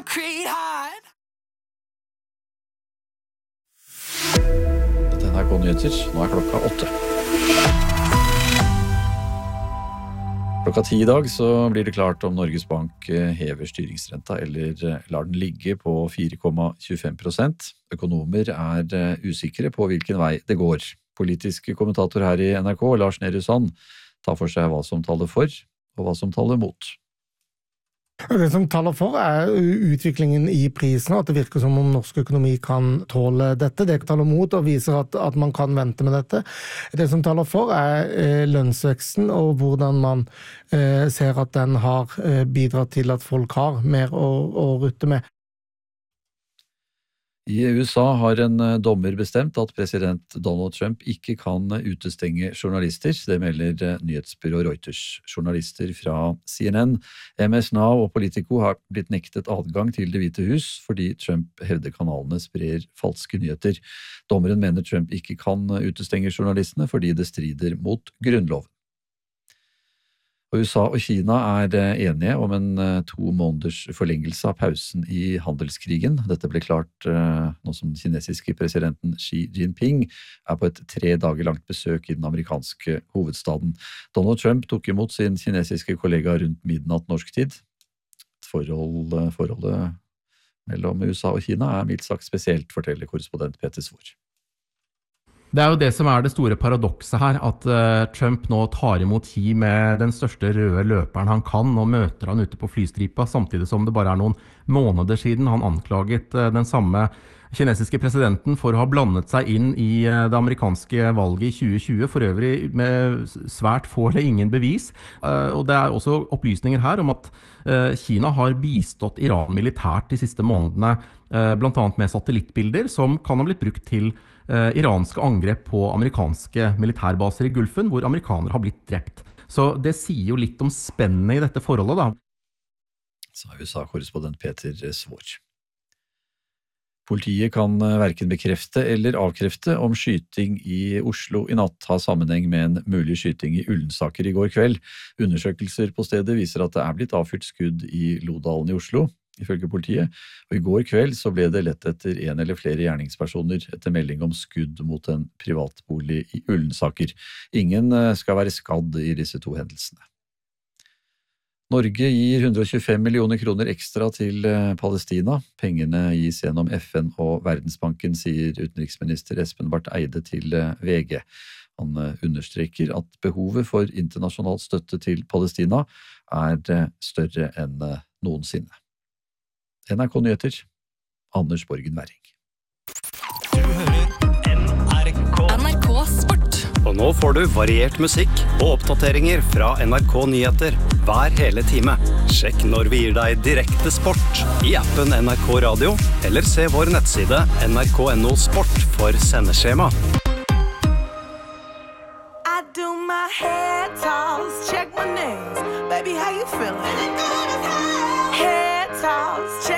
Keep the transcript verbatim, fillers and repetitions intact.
concrete hard. Dette er N R K Nyheter. Nå er klokka åtte. Klokka ti i dag så blir det klart om Norges Bank hever styringsrenta eller lar den ligge på fire komma tjuefem prosent. Økonomer er usikre på hvilken vei det går. Politiske kommentator her i N R K, Lars Nehru Sand, tar for seg hva som taler for og hva som taler mot. Det som taler for er utviklingen i prisene, at det virker som om norsk økonomi kan tåle dette. Det taler mot og viser at, at man kan vente med dette. Det som taler for er eh, lønnsveksten og hvordan man eh, ser at den har eh, bidratt til at folk har mer å, å rutte med. I U S A har en dommer bestemt at president Donald Trump ikke kan utestenge journalister. Det melder nyhetsbyrå Reuters. Journalister fra C N N, M S Now og Politico har blitt nektet adgang til Det hvite hus fordi Trump hevder kanalene sprer falske nyheter. Dommeren mener Trump ikke kan utestenge journalistene fordi det strider mot grunnloven. U S A og Kina er enige om en to måneders forlengelse av pausen i handelskrigen. Dette ble klart nå som den kinesiske presidenten Xi Jinping er på et tre dager langt besøk i den amerikanske hovedstaden. Donald Trump tok imot sin kinesiske kollega rundt midnatt norsk tid. Forhold, forholdet mellom U S A og Kina er mildt sagt spesielt, forteller korrespondent Peter Svor. Det er jo det som er det store paradokset her, at uh, Trump nå tar imot Xi med den største røde løperen han kan, og møter han ute på flystripa, samtidig som det bare er noen måneder siden han anklaget uh, den samme kinesiske presidenten for å ha blandet seg inn i uh, det amerikanske valget i tjue tjue, for øvrig med svært få eller ingen bevis. Uh, og det er også opplysninger her om at uh, Kina har bistått Iran militært de siste månedene, uh, blant annet med satellittbilder som kan ha blitt brukt til Uh, iranske angrep på amerikanske militærbaser i Gulfen, hvor amerikanere har blitt drept. Så det sier jo litt om spennet i dette forholdet, da. Sa U S A-korrespondent Peter Svor. Politiet kan hverken bekrefte eller avkrefte om skyting i Oslo i natt har sammenheng med en mulig skyting i Ullensaker i går kveld. Undersøkelser på stedet viser at det er blitt avfyrt skudd i Lodalen i Oslo, ifølge politiet, og i går kveld så ble det lett etter en eller flere gjerningspersoner etter melding om skudd mot en privatbolig i Ullensaker. Ingen skal være skadd i disse to hendelsene. Norge gir hundre og tjuefem millioner kroner ekstra til Palestina. Pengene gis gjennom F N og Verdensbanken, sier utenriksminister Espen Barth Eide til V G. Han understreker at behovet for internasjonal støtte til Palestina er større enn noensinne. N R K Nyheter, Anders Borgen Werring. Du hører N R K. N R K Sport. Og nå får du variert musikk og oppdateringer fra N R K Nyheter hver hele time. Sjekk når vi gir deg direkte sport i appen N R K Radio, eller se vår nettside N R K punktum N O Sport for sendeskjema. I do my hair toss, check my nails. Baby, how you feeling? Hair toss, check